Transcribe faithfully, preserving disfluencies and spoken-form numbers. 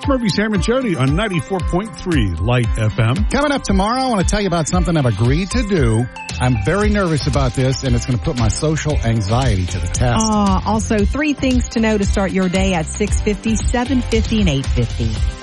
It's Murphy, Sam, and Jody on ninety-four point three Light F M. Coming up tomorrow, I want to tell you about something I've agreed to do. I'm very nervous about this, and it's going to put my social anxiety to the test. Uh, also, three things to know to start your day at six fifty, seven fifty, and eight fifty.